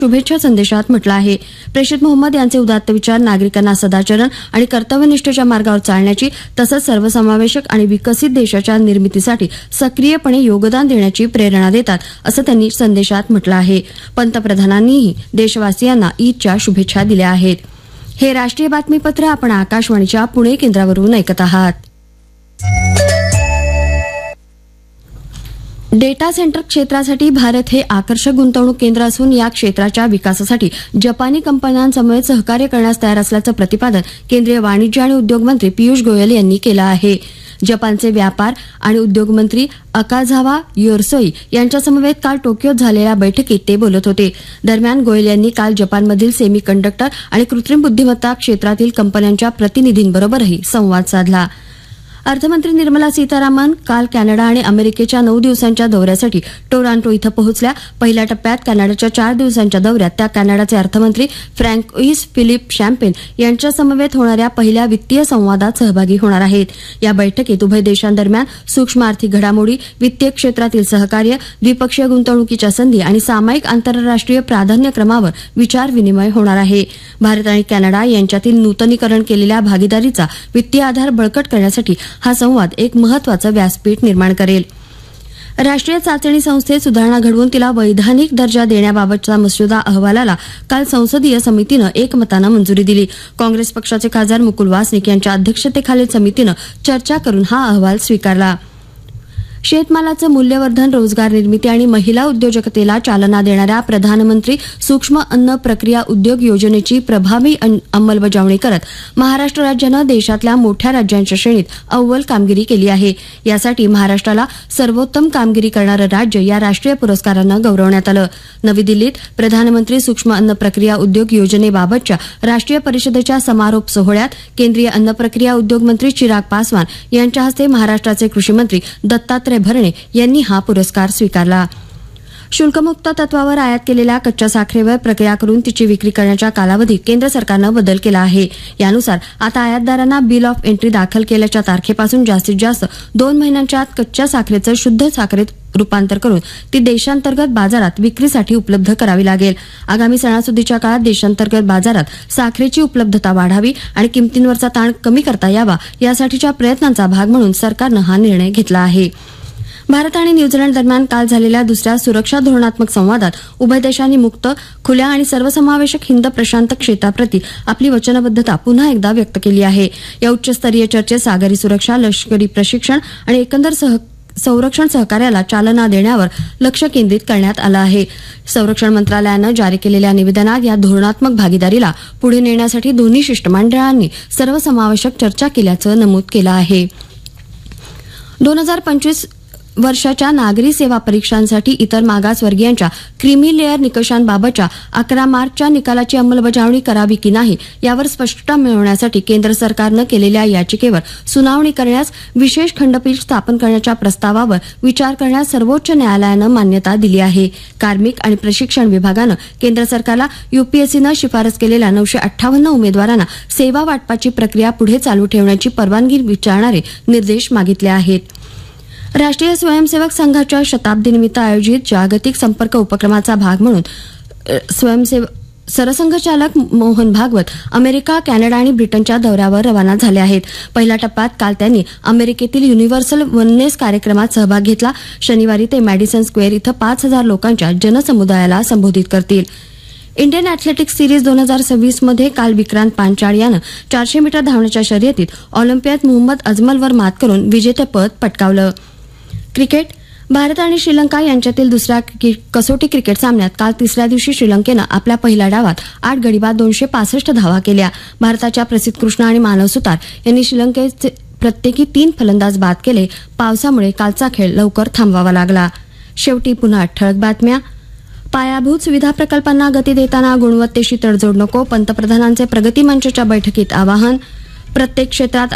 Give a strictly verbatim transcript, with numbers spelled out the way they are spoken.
शुभेच्छा संदेशात म्हटलं आहे. प्रेषित मोहम्मद यांचे उदात्त विचार नागरिकांना सदाचरण आणि कर्तव्यनिष्ठेच्या मार्गावर चालण्याची तसंच सर्वसमावेशक आणि विकसित देशाच्या निर्मितीसाठी सक्रियपणे योगदान देण्याची प्रेरणा देतात, असं त्यांनी संदेशात म्हटलं आहे. पंतप्रधानांनीही देशवासियांना ईदच्या शुभेच्छा दिल्या आहेत. हे राष्ट्रीय बातमीपत्र आपण आकाशवाणीच्या पुणे केंद्रावरून ऐकत आहात. डेटा सेंटर क्षेत्रासाठी भारत हे आकर्षक गुंतवणूक केंद्र असून या क्षेत्राच्या विकासासाठी जपानी कंपन्यांसमवेत सहकार्य करण्यास तयार असल्याचं प्रतिपादन केंद्रीय वाणिज्य आणि उद्योग मंत्री पियुष गोयल यांनी केलं आहे. जपानचे व्यापार आणि उद्योग मंत्री अकाझावा योरसोई यांच्यासमवेत काल टोकियोत झालेल्या बैठकीत ते बोलत होते. दरम्यान गोयल यांनी काल जपानमधील सेमी कंडक्टर आणि कृत्रिम बुद्धिमत्ता क्षेत्रातील कंपन्यांच्या प्रतिनिधींबरोबरही संवाद साधला. अर्थमंत्री निर्मला सीतारामन काल कॅनडा आणि अमेरिकेच्या नऊ दिवसांच्या दौऱ्यासाठी टोरॉन्टो इथं पोहोचल्या. पहिल्या टप्प्यात कॅनडाच्या चार दिवसांच्या दौऱ्यात त्या कॅनडाचे अर्थमंत्री फ्रँकोइस फिलिप शॅम्पेन यांच्या समवेत होणाऱ्या पहिल्या वित्तीय संवादात सहभागी होणार आहेत. या बैठकीत उभय देशांदरम्यान सूक्ष्म आर्थिक घडामोडी, वित्तीय क्षेत्रातील सहकार्य, द्विपक्षीय गुंतवणुकीच्या संधी आणि सामायिक आंतरराष्ट्रीय प्राधान्यक्रमावर विचार विनिमय होणार आहे. भारत आणि कॅनडा यांच्यातील नूतनीकरण केलेल्या भागीदारीचा वित्तीय आधार बळकट करण्यासाठी हा संवाद एक महत्त्वाचं व्यासपीठ निर्माण करेल. राष्ट्रीय चाचणी संस्थेत सुधारणा घडवून तिला वैधानिक दर्जा देण्याबाबतच्या मसुदा अहवालाला काल संसदीय समितीनं एकमतानं मंजुरी दिली. काँग्रेस पक्षाचे खासदार मुकुल वासनिक यांच्या अध्यक्षतेखालील समितीनं चर्चा करून हा अहवाल स्वीकारला. शेतमालाचं मूल्यवर्धन, रोजगार निर्मिती आणि महिला उद्योजकतेला चालना देणाऱ्या प्रधानमंत्री सूक्ष्म अन्न प्रक्रिया उद्योग योजनेची प्रभावी अंमलबजावणी करत महाराष्ट्र राज्यानं देशातल्या मोठ्या राज्यांच्या श्रेणीत अव्वल कामगिरी केली आहे. यासाठी महाराष्ट्राला सर्वोत्तम कामगिरी करणारं राज्य या राष्ट्रीय पुरस्कारानं गौरवण्यात आलं. नवी दिल्लीत प्रधानमंत्री सूक्ष्म अन्न प्रक्रिया उद्योग योजनेबाबतच्या राष्ट्रीय परिषदेच्या समारोप सोहळ्यात केंद्रीय अन्न प्रक्रिया उद्योग मंत्री चिराग पासवान यांच्या हस्ते महाराष्ट्राचे कृषी मंत्री दत्तात्रय भरणे यांनी हा पुरस्कार स्वीकारला. शुल्कमुक्त तत्वावर आयात केलेल्या कच्च्या साखरेवर प्रक्रिया करून तिची विक्री करण्याच्या कालावधीत केंद्र सरकारनं बदल केला आहे. यानुसार आता आयातदारांना बिल ऑफ एंट्री दाखल केल्याच्या तारखेपासून जास्तीत जास्त दोन महिन्यांच्या आत कच्च्या साखरेचं शुद्ध साखरेत रूपांतर करून ती देशांतर्गत बाजारात विक्रीसाठी उपलब्ध करावी लागेल. आगामी सणासुदीच्या काळात देशांतर्गत बाजारात साखरेची उपलब्धता वाढावी आणि किमतींवरचा ताण कमी करता यावा यासाठीच्या प्रयत्नांचा भाग म्हणून सरकारनं हा निर्णय घेतला आहे. भारत आणि न्यूझीलंड दरम्यान काल झालेल्या दुसऱ्या सुरक्षा धोरणात्मक संवादात उभय देशांनी मुक्त, खुल्या आणि सर्वसमावेशक हिंद प्रशांत क्षेत्राप्रती आपली वचनबद्धता पुन्हा एकदा व्यक्त केली आहे. या उच्चस्तरीय चर्चेत सागरी सुरक्षा, लष्करी प्रशिक्षण आणि एकंदर सह संरक्षण सहकार्याला चालना देण्यावर लक्ष केंद्रित करण्यात आलं आहे. संरक्षण मंत्रालयानं जारी केलेल्या निवेदनात या धोरणात्मक भागीदारीला पुढे नेण्यासाठी दोन्ही शिष्टमंडळांनी सर्वसमावेशक चर्चा केल्याचं नमूद केलं आहे. दोन हजार पंचवीस वर्षाच्या नागरी सेवा परीक्षांसाठी इतर मागासवर्गीयांच्या क्रीमी लेअर निकषांबाबतच्या अकरा मार्चच्या निकालाची अंमलबजावणी करावी की नाही यावर स्पष्टता मिळवण्यासाठी केंद्र सरकारनं केलेल्या याचिकेवर सुनावणी करण्यास विशेष खंडपीठ स्थापन करण्याच्या प्रस्तावावर विचार करण्यास सर्वोच्च न्यायालयानं मान्यता दिली आहे. कार्मिक आणि प्रशिक्षण विभागानं केंद्र सरकारला यूपीएससीनं शिफारस केलेल्या नऊशे अठ्ठावन्न उमेदवारांना सेवा वाटपाची प्रक्रिया पुढे चालू ठेवण्याची परवानगी विचारणारे निर्देश मागितले आहेत. राष्ट्रीय स्वयंसेवक संघाच्या शताब्दीनिमित्त आयोजित जागतिक संपर्क उपक्रमाचा भाग म्हणून स्वयंसेवक सरसंघचालक मोहन भागवत अमेरिका, कॅनडा आणि ब्रिटनच्या दौऱ्यावर रवाना झाले आहेत. पहिल्या टप्प्यात काल त्यांनी अमेरिकेतील युनिव्हर्सल वननेस कार्यक्रमात सहभाग घेतला. शनिवारी ते मॅडिसन स्क्वेअर इथं पाच हजार लोकांच्या जनसमुदायाला संबोधित करतील. इंडियन अॅथलेटिक्स सिरीज दोन हजार सव्वीस मध्ये काल विक्रांत पांचाळ यानं चारशे मीटर धावण्याच्या शर्यतीत ऑलिम्पियात मोहम्मद अजमलवर मात करून विजेतेपद पटकावलं. क्रिकेट. भारत आणि श्रीलंका यांच्यातील दुसऱ्या कसोटी क्रिकेट सामन्यात काल तिसऱ्या दिवशी श्रीलंकेनं आपल्या पहिल्या डावात आठ गडी बाद दोनशे पासष्ट धावा केल्या. भारताच्या प्रसिद्ध कृष्णा आणि मानव सुतार यांनी श्रीलंकेचे प्रत्येकी तीन फलंदाज बाद केले. पावसामुळे कालचा खेळ लवकर थांबवावा लागला. शेवटी पुन्हा ठळक बातम्या. पायाभूत सुविधा प्रकल्पांना गती देताना गुणवत्तेशी तडजोड नको, पंतप्रधानांचे प्रगती मंचच्या बैठकीत आवाहन. प्रत्येक क्षेत्रात